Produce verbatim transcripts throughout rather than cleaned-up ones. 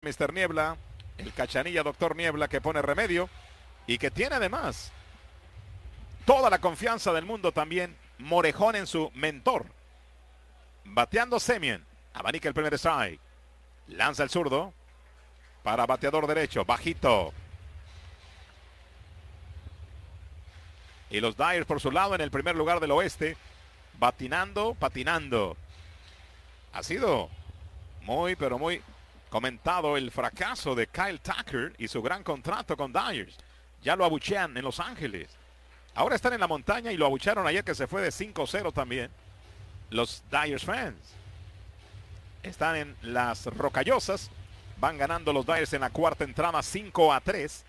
mister Niebla, el Cachanilla doctor Niebla, que pone remedio y que tiene además toda la confianza del mundo también Morejón en su mentor. Bateando Semien, abanica el primer strike, lanza el zurdo para bateador derecho, bajito. Y los Dyers por su lado en el primer lugar del oeste, batinando, patinando. Ha sido muy, pero muy comentado el fracaso de Kyle Tucker y su gran contrato con Dyers. Ya lo abuchean en Los Ángeles. Ahora están en la montaña y lo abuchearon ayer, que se fue de cinco cero también. Los Dyers fans están en las Rocallosas. Van ganando los Dyers en la cuarta entrada cinco a tres.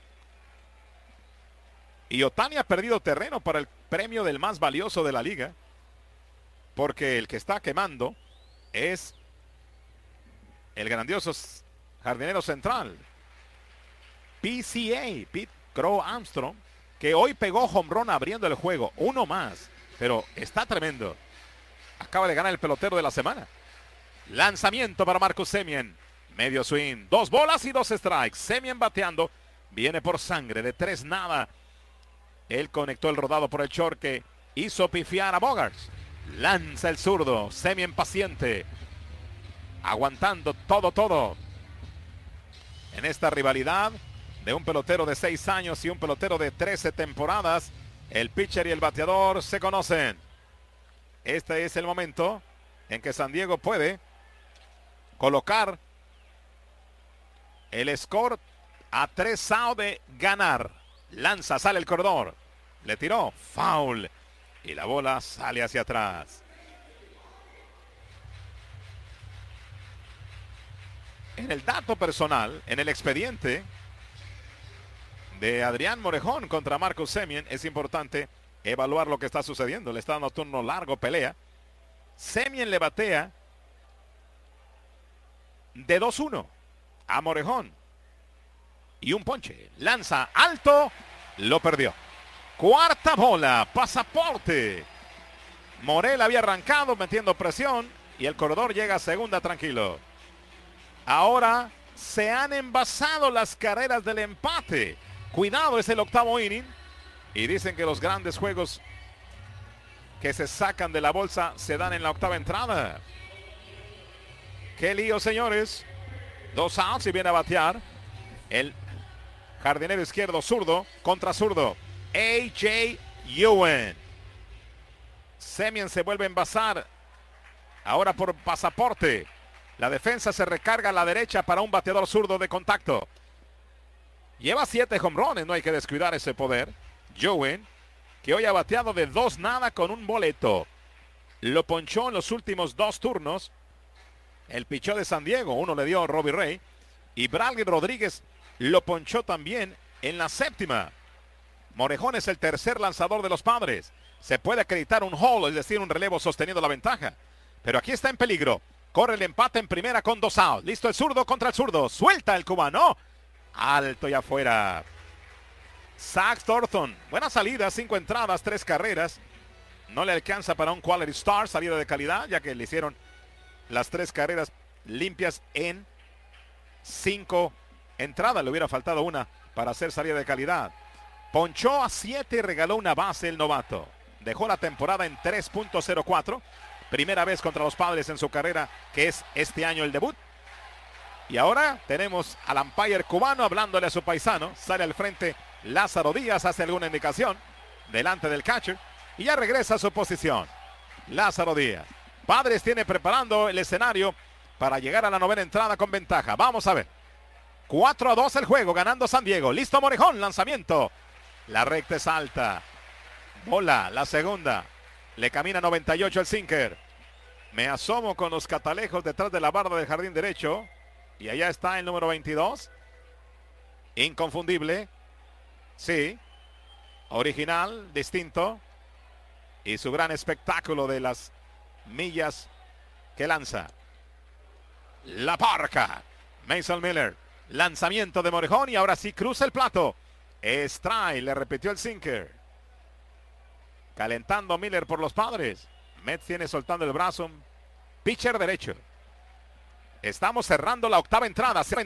Y Ohtani ha perdido terreno para el premio del más valioso de la liga, porque el que está quemando es el grandioso jardinero central, P C A, Pete Crow Armstrong, que hoy pegó home run abriendo el juego, uno más, pero está tremendo. Acaba de ganar el pelotero de la semana. Lanzamiento para Marcus Semien, medio swing, dos bolas y dos strikes. Semien bateando, viene por sangre de tres nada. Él conectó el rodado por el short que hizo pifiar a Bogaerts. Lanza el zurdo, Semien paciente, aguantando todo, todo. En esta rivalidad de un pelotero de seis años y un pelotero de trece temporadas, el pitcher y el bateador se conocen. Este es el momento en que San Diego puede colocar el score a tres outs de ganar. Lanza, sale el corredor, le tiró, foul, y la bola sale hacia atrás. En el dato personal, en el expediente de Adrián Morejón contra Marcus Semien, es importante evaluar lo que está sucediendo. Le está dando turno largo, pelea. Semien le batea de dos uno a Morejón y un ponche. Lanza alto, lo perdió. Cuarta bola, pasaporte. Morel había arrancado metiendo presión y el corredor llega a segunda tranquilo. Ahora se han envasado las carreras del empate. Cuidado, es el octavo inning. Y dicen que los grandes juegos que se sacan de la bolsa se dan en la octava entrada. Qué lío, señores. Dos outs y viene a batear el jardinero izquierdo, zurdo contra zurdo, A J Ewen. Semien se vuelve a envasar. Ahora por pasaporte. La defensa se recarga a la derecha para un bateador zurdo de contacto. Lleva siete home runs, no hay que descuidar ese poder. Ewen, que hoy ha bateado de dos nada con un boleto. Lo ponchó en los últimos dos turnos el pichó de San Diego. Uno le dio Robbie Ray. Y Bradley Rodríguez lo ponchó también en la séptima. Morejón es el tercer lanzador de los Padres. Se puede acreditar un hole, es decir, un relevo sosteniendo la ventaja. Pero aquí está en peligro. Corre el empate en primera con dos outs. Listo el zurdo contra el zurdo. Suelta el cubano. Alto y afuera. Zach Thornton. Buena salida. Cinco entradas, tres carreras. No le alcanza para un quality start, salida de calidad, ya que le hicieron las tres carreras limpias en cinco entradas. Le hubiera faltado una para hacer salida de calidad. Ponchó a siete y regaló una base el novato. Dejó la temporada en tres punto cero cuatro. Primera vez contra los Padres en su carrera, que es este año el debut. Y ahora tenemos al umpire cubano hablándole a su paisano. Sale al frente Lázaro Díaz, hace alguna indicación delante del catcher y ya regresa a su posición. Lázaro Díaz. Padres tiene preparando el escenario para llegar a la novena entrada con ventaja. Vamos a ver. cuatro a dos el juego, ganando San Diego. Listo Morejón, lanzamiento. La recta es alta. Bola, la segunda. Le camina noventa y ocho el sinker. Me asomo con los catalejos detrás de la barda del jardín derecho. Y allá está el número veintidós. Inconfundible. Sí. Original, distinto. Y su gran espectáculo de las millas que lanza. La parca. Mason Miller. Lanzamiento de Morejón y ahora sí cruza el plato. Strike, le repitió el sinker. Calentando Miller por los Padres. Mets tiene soltando el brazo. Pitcher derecho. Estamos cerrando la octava entrada.